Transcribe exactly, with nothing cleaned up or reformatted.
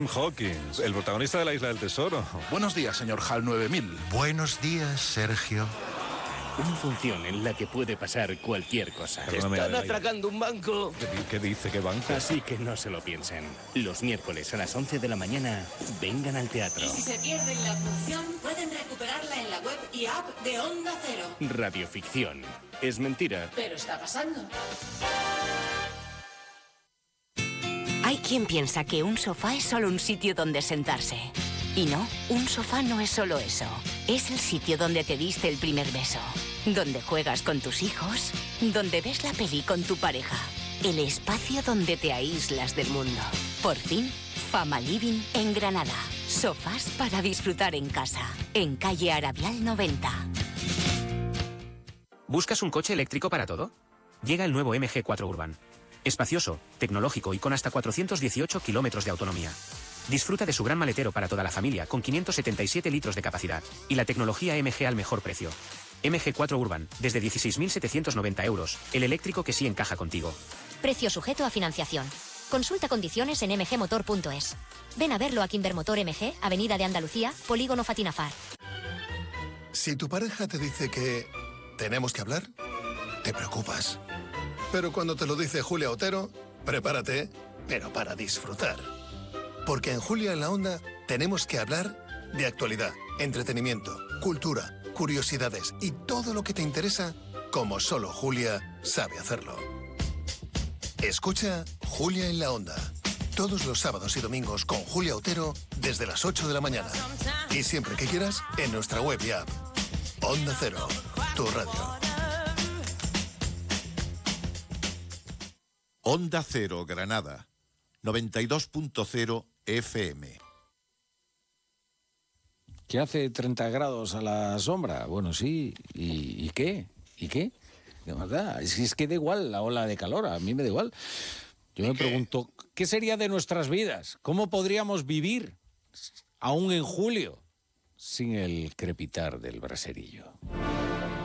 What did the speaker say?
Hawkins, el protagonista de La Isla del Tesoro. Buenos días, señor HAL nueve mil. Buenos días, Sergio. Una función en la que puede pasar cualquier cosa. Perdóname, Están Adelaide. atracando un banco. ¿Qué, qué dice? ¿Qué banco? Así que no se lo piensen. Los miércoles a las once de la mañana, vengan al teatro. Y si se pierden la función, pueden recuperarla en la web y app de Onda Cero. Radioficción. Es mentira. Pero está pasando. Hay quien piensa que un sofá es solo un sitio donde sentarse. Y no, un sofá no es solo eso. Es el sitio donde te diste el primer beso, donde juegas con tus hijos, donde ves la peli con tu pareja. El espacio donde te aíslas del mundo. Por fin, Fama Living en Granada. Sofás para disfrutar en casa. En calle Arabial noventa. ¿Buscas un coche eléctrico para todo? Llega el nuevo M G cuatro Urban. Espacioso, tecnológico y con hasta cuatrocientos dieciocho kilómetros de autonomía. Disfruta de su gran maletero para toda la familia con quinientos setenta y siete litros de capacidad y la tecnología M G al mejor precio. M G cuatro Urban, desde dieciséis mil setecientos noventa euros, el eléctrico que sí encaja contigo. Precio sujeto a financiación. Consulta condiciones en m g motor punto es. Ven a verlo a Kimber Motor M G, Avenida de Andalucía, Polígono Fatinafar. Si tu pareja te dice que tenemos que hablar, te preocupas. Pero cuando te lo dice Julia Otero, prepárate, pero para disfrutar. Porque en Julia en la Onda tenemos que hablar de actualidad, entretenimiento, cultura, curiosidades y todo lo que te interesa, como solo Julia sabe hacerlo. Escucha Julia en la Onda, todos los sábados y domingos con Julia Otero desde las ocho de la mañana. Y siempre que quieras, en nuestra web y app. Onda Cero, tu radio. Onda Cero, Granada. noventa y dos punto cero F M. ¿Que hace treinta grados a la sombra? Bueno, sí. ¿Y, y qué? ¿Y qué? De verdad, es, es que da igual la ola de calor, a mí me da igual. Yo me pregunto, ¿qué sería de nuestras vidas? ¿Cómo podríamos vivir, aún en julio, sin el crepitar del braserillo?